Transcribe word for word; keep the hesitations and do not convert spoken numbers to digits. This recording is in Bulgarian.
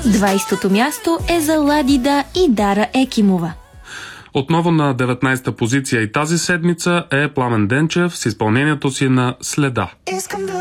двайсетото място е за Ладида и Дара Екимова. Отново на деветнайсета позиция и тази седмица е Пламен Денчев с изпълнението си на Следа. Искам да